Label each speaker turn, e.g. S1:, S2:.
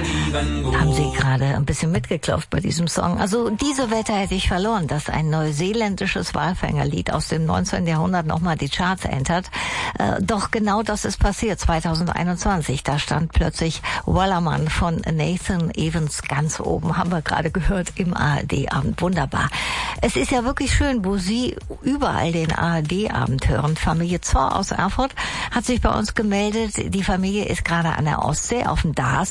S1: Haben Sie gerade ein bisschen mitgeklopft bei diesem Song? Also diese Wette hätte ich verloren, dass ein neuseeländisches Walfängerlied aus dem 19. Jahrhundert nochmal die Charts entert. Doch genau das ist passiert 2021. Da stand plötzlich Wellerman von Nathan Evans ganz oben. Haben wir gerade gehört im ARD-Abend. Wunderbar. Es ist ja wirklich schön, wo Sie überall den ARD-Abend hören. Familie Zohr aus Erfurt hat sich bei uns gemeldet. Die Familie ist gerade an der Ostsee auf dem Darß